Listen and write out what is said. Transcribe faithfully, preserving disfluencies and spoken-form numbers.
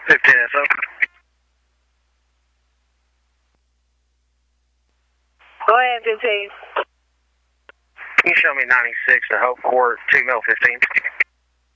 fifteen S O. Go ahead, fifteen. Can you show me ninety-six at Hope Court, two mil fifteen?